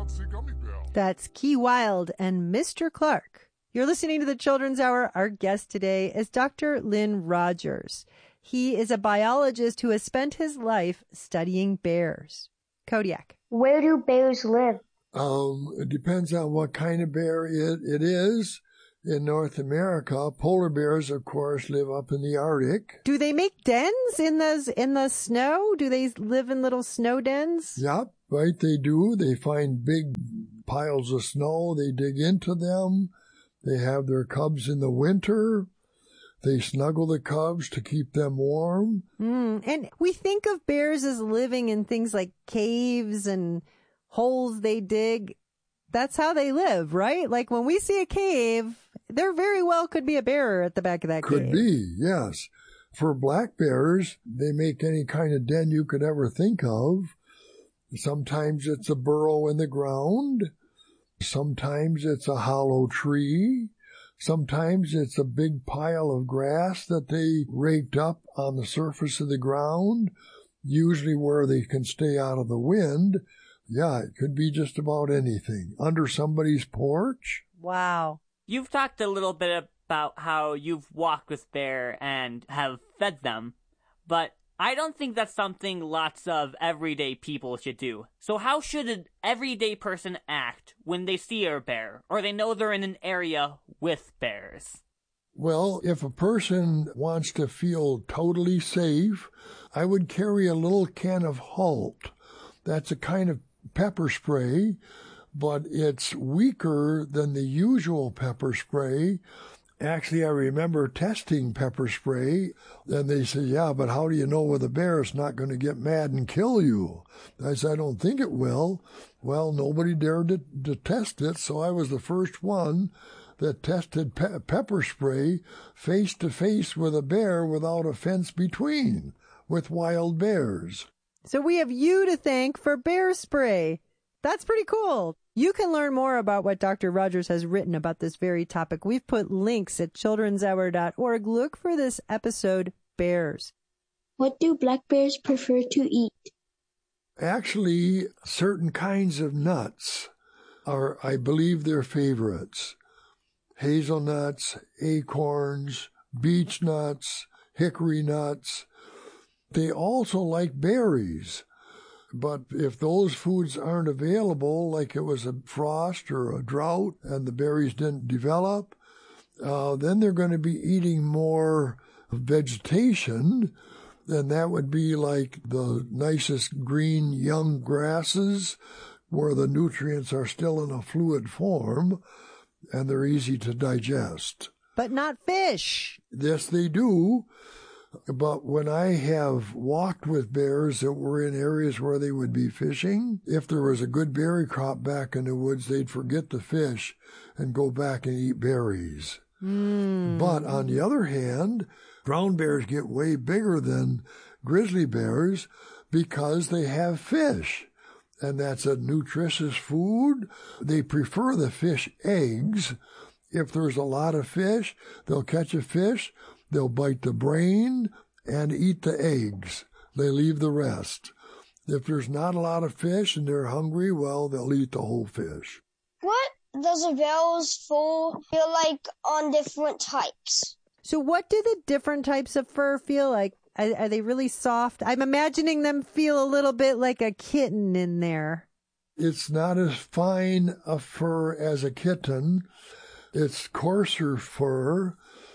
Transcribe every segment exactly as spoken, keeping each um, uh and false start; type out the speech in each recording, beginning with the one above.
bouncy gummy bear. That's Key Wilde and Mister Clark. You're listening to the Children's Hour. Our guest today is Doctor Lynn Rogers. He is a biologist who has spent his life studying bears. Kodiak. Where do bears live? Um, it depends on what kind of bear it, it is. In North America, polar bears, of course, live up in the Arctic. Do they make dens in the, in the snow? Do they live in little snow dens? Yep, right, they do. They find big piles of snow. They dig into them. They have their cubs in the winter. They snuggle the cubs to keep them warm. Mm, and we think of bears as living in things like caves and holes they dig. That's how they live, right? Like when we see a cave, there very well could be a bear at the back of that could cave. Could be, yes. For black bears, they make any kind of den you could ever think of. Sometimes it's a burrow in the ground. Sometimes it's a hollow tree. Sometimes it's a big pile of grass that they raked up on the surface of the ground, usually where they can stay out of the wind. Yeah, it could be just about anything. Under somebody's porch. Wow. You've talked a little bit about how you've walked with bear and have fed them, but I don't think that's something lots of everyday people should do. So how should an everyday person act when they see a bear or they know they're in an area with bears? Well, if a person wants to feel totally safe, I would carry a little can of Halt. That's a kind of pepper spray, but it's weaker than the usual pepper spray. Actually, I remember testing pepper spray, and they said, yeah, but how do you know whether the bear is not going to get mad and kill you? I said, I don't think it will. Well, nobody dared to, to test it, so I was the first one that tested pe- pepper spray face-to-face with a bear without a fence between, with wild bears. So we have you to thank for bear spray. That's pretty cool. You can learn more about what Doctor Rogers has written about this very topic. We've put links at children's hour dot org. Look for this episode, Bears. What do black bears prefer to eat? Actually, certain kinds of nuts are, I believe, their favorites. Hazelnuts, acorns, beech nuts, hickory nuts. They also like berries. But if those foods aren't available, like it was a frost or a drought and the berries didn't develop, uh, then they're going to be eating more vegetation, and that would be like the nicest green young grasses where the nutrients are still in a fluid form and they're easy to digest. But not fish. Yes, they do. But when I have walked with bears that were in areas where they would be fishing, if there was a good berry crop back in the woods, they'd forget the fish and go back and eat berries. Mm. But on the other hand, brown bears get way bigger than grizzly bears because they have fish. And that's a nutritious food. They prefer the fish eggs. If there's a lot of fish, they'll catch a fish, they'll bite the brain and eat the eggs. They leave the rest. If there's not a lot of fish and they're hungry, well, they'll eat the whole fish. What does a bear's fur feel like on different types? So what do the different types of fur feel like? Are, are they really soft? I'm imagining them feel a little bit like a kitten in there. It's not as fine a fur as a kitten. It's coarser fur,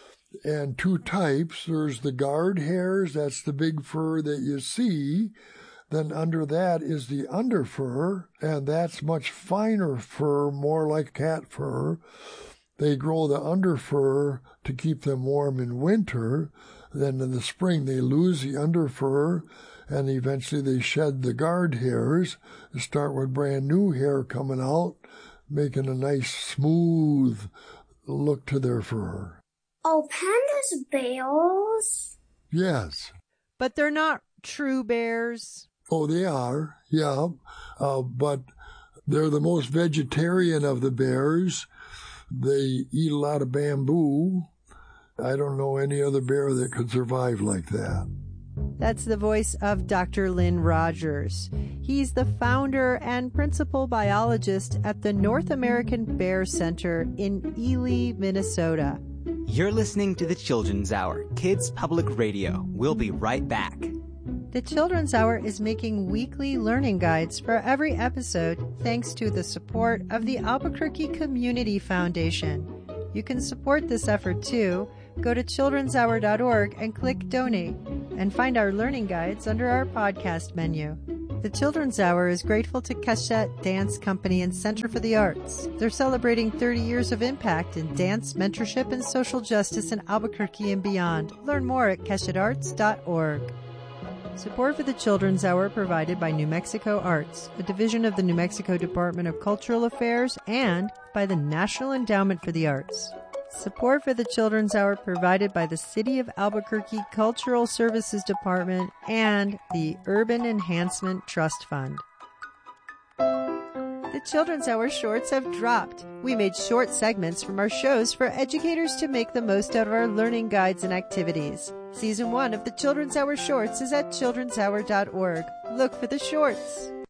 and two types. There's the guard hairs, that's the big fur that you see. Then under that is the underfur, and that's much finer fur, more like cat fur. They grow the underfur to keep them warm in winter. Then in the spring they lose the underfur, and eventually they shed the guard hairs and start with brand new hair coming out, making a nice smooth look to their fur. Oh, pandas bears? Yes. But they're not true bears. Oh, they are, yeah. Uh, but they're the most vegetarian of the bears. They eat a lot of bamboo. I don't know any other bear that could survive like that. That's the voice of Doctor Lynn Rogers. He's the founder and principal biologist at the North American Bear Center in Ely, Minnesota. You're listening to the Children's Hour, Kids Public Radio. We'll be right back. The Children's Hour is making weekly learning guides for every episode thanks to the support of the Albuquerque Community Foundation. You can support this effort too. Go to children's hour dot org and click Donate, and find our learning guides under our podcast menu. The Children's Hour is grateful to Keshet Dance Company and Center for the Arts. They're celebrating thirty years of impact in dance, mentorship, and social justice in Albuquerque and beyond. Learn more at keshet arts dot org. Support for the Children's Hour provided by New Mexico Arts, a division of the New Mexico Department of Cultural Affairs, and by the National Endowment for the Arts. Support for the Children's Hour provided by the City of Albuquerque Cultural Services Department and the Urban Enhancement Trust Fund. The Children's Hour shorts have dropped. We made short segments from our shows for educators to make the most out of our learning guides and activities. Season one of the Children's Hour shorts is at children's hour dot org. Look for the shorts.